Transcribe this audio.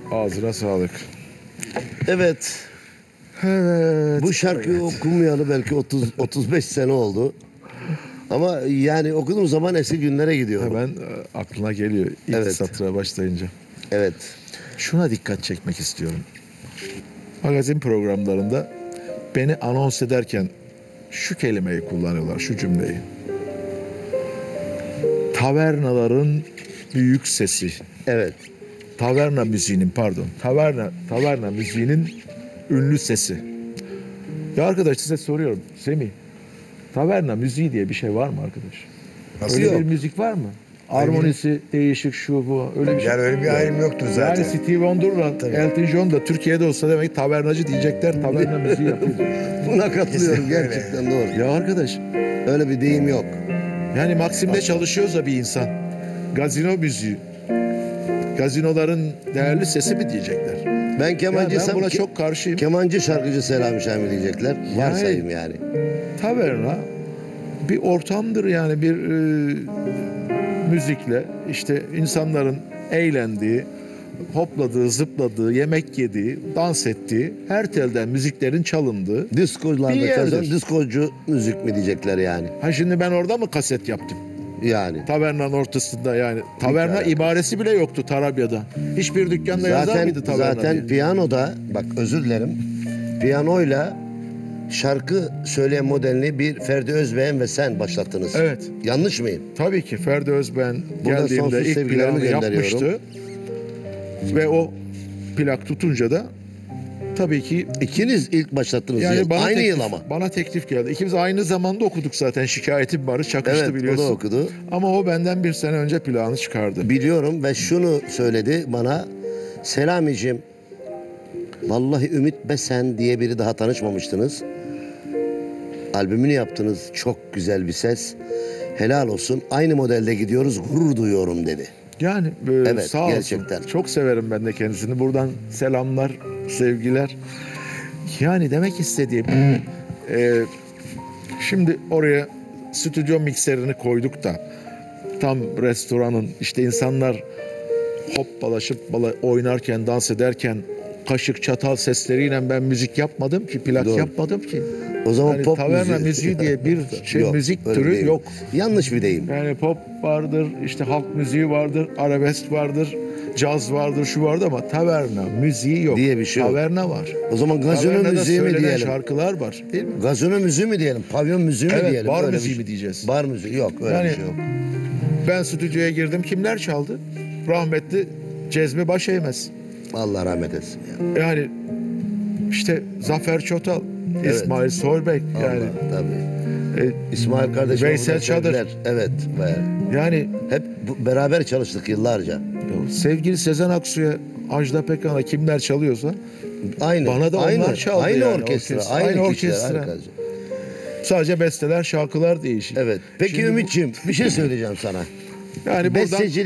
Ağzına sağlık. Evet. Evet. Bu şarkıyı okumayalı belki 35 sene oldu. Ama yani okuduğum zaman eski günlere gidiyorum. Hemen aklına geliyor ilk Evet. satıra başlayınca. Evet. Şuna dikkat çekmek istiyorum. Magazin programlarında beni anons ederken şu kelimeyi kullanıyorlar, şu cümleyi. Tavernaların büyük sesi. Evet. Taverna müziğinin taverna müziğinin ünlü sesi. Ya arkadaş size soruyorum Semih. Taverna müziği diye bir şey var mı arkadaş? Nasıl Öyle yok? bir müzik var mı? Harmonisi değişik şu bu öyle bir şey. Yani öyle bir ayrım yoktur zaten. Yani Steve Wonder'la Tabii. Elton John da Türkiye'de olsa demek tavernacı diyecekler, taverna müziği yapıyor. Buna katılıyorum, Kesinlikle öyle. gerçekten doğru. Ya arkadaş, Öyle bir deyim yok. yani Maksim'de çalışıyorsa bir insan, gazino müziği, gazinoların değerli sesi mi diyecekler? Ben Ya kemancıysam ben buna çok karşıyım. kemancı şarkıcı Selami Şahin diyecekler. Varsayım yani. Taverna bir ortamdır yani bir müzikle işte insanların eğlendiği, hopladığı, zıpladığı, yemek yediği, dans ettiği, her telden müziklerin çalındığı bir Diskolarda yerdir. çalan diskocu müzik mi diyecekler yani. Ha şimdi ben orada mı kaset yaptım? Yani. Tavernanın ortasında yani. Taverna alakası. ibaresi bile yoktu Tarabya'da. Hiçbir dükkanda yazar mıydı taverna Zaten diye? piyanoda, bak özür dilerim, piyanoyla şarkı söyleyen modelini bir Ferdi Özbeğen ve sen başlattınız. Evet. Yanlış mıyım? Tabii ki Ferdi Özben Buradan geldiğinde sonsuz ilk sevgilerimi planı gönderiyorum. yapmıştı. Ve o plak tutunca da tabii ki İkiniz ilk başlattınız yıl. Aynı teklif, yıl ama. bana teklif geldi. İkimiz aynı zamanda okuduk zaten. Şikayetim varı çakıştı Evet, biliyorsun. o da okudu. Ama o benden bir sene önce plağını çıkardı. Biliyorum ve şunu söyledi bana. Selamicim, vallahi Ümit Besen diye biri daha tanışmamıştınız. Albümünü yaptınız. Çok güzel bir ses. Helal olsun. Aynı modelde gidiyoruz. Gurur duyuyorum dedi. Yani Evet, sağ olsun. gerçekten. Çok severim ben de kendisini. Buradan selamlar, sevgiler. Yani demek istediğim şimdi oraya stüdyo mikserini koyduk da tam restoranın işte insanlar hoppala şıppala oynarken, dans ederken kaşık çatal sesleriyle ben müzik yapmadım ki, plak Doğru. yapmadım ki. O zaman Yani pop taverna müziği diye bir şey Yok, müzik öyle türü değil. yok. Yanlış bir deyim. Yani pop vardır, işte halk müziği vardır, arabesk vardır, caz vardır, şu vardır ama taverna müziği yok. Diye bir şey yok. Taverna var. O zaman gazino Tavernada müziği mi söylenen diyelim? şarkılar var, değil mi? Gazino müziği mi diyelim? Pavyon müziği mi Evet, diyelim? bar Öyle müziği bir mi diyeceğiz? Bar müziği yok. Öyle Yani- bir şey yok. Ben stüdyoya girdim, kimler çaldı? Rahmetli Cezmi Başeymez. Allah rahmet etsin. Ya. Yani işte Zafer Çotal, Evet. İsmail Soybek yani Allah, tabii. e, İsmail kardeşim. Veysel buradan Çadır. sevgiler. Evet. yani Hep beraber çalıştık yıllarca. sevgili Sezen Aksu'ya, Ajda Pekkan'a kimler çalıyorsa Aynı. Bana da onlar çaldı Aynı yani, orkestra. orkestra. Aynı Aynı kişiler, orkestra. aynı kadro. sadece besteler, şarkılar değişik. Evet. Peki Şimdi bu- Ümit'ciğim bir şey söyleyeceğim sana. Yani buradan Besteci